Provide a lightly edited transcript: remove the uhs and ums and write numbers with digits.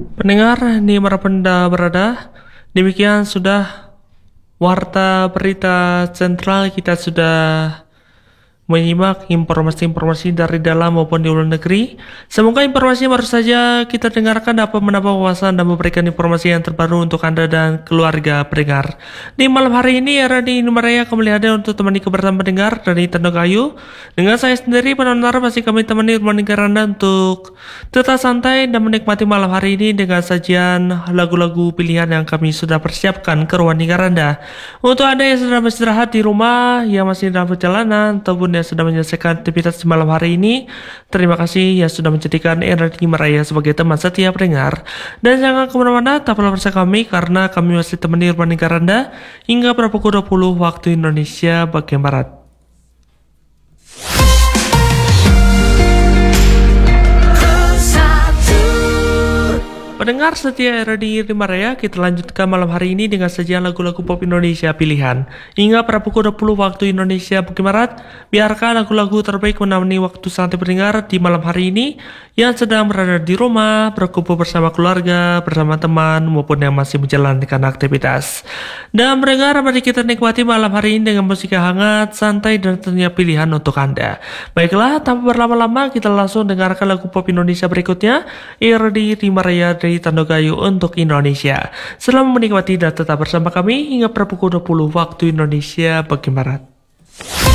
Pendengar dimanapun Anda berada, demikian sudah warta berita sentral kita sudah menyimak informasi-informasi dari dalam maupun di luar negeri. Semoga informasi yang baru saja kita dengarkan dapat menambah wawasan dan memberikan informasi yang terbaru untuk Anda dan keluarga pendengar. Di malam hari ini, Radio Indonesia kembali hadir untuk temani kebersamaan pendengar dari Tandogayu. Dengan saya sendiri, pendengar masih kami temani pendengar Anda untuk tetap santai dan menikmati malam hari ini dengan sajian lagu-lagu pilihan yang kami sudah persiapkan ke ruang dengar Anda. Untuk Anda yang sedang beristirahat di rumah, yang masih dalam perjalanan, ataupun yang sudah menyelesaikan aktivitas di malam hari ini, terima kasih yang sudah menjadikan Radio Meraya sebagai teman setia pendengar. Dan jangan kemana-mana, tetaplah bersama kami karena kami masih temani ruang dengar Anda hingga pada pukul 20 waktu Indonesia bagian Barat. Pendengar setia RDI Meraya, kita lanjutkan malam hari ini dengan sajian lagu-lagu pop Indonesia pilihan. Hingga pada pukul 20 waktu Indonesia bagian Barat, biarkan lagu-lagu terbaik menemani waktu santai pendengar di malam hari ini yang sedang berada di rumah, berkumpul bersama keluarga, bersama teman, maupun yang masih menjalankan aktivitas. Dan pendengar, mari kita nikmati malam hari ini dengan musik yang hangat, santai, dan tentunya pilihan untuk Anda. Baiklah, tanpa berlama-lama, kita langsung dengarkan lagu pop Indonesia berikutnya, RDI Meraya dari Tandogayu untuk Indonesia. Selamat menikmati dan tetap bersama kami hingga pada pukul 20 waktu Indonesia bagian Barat.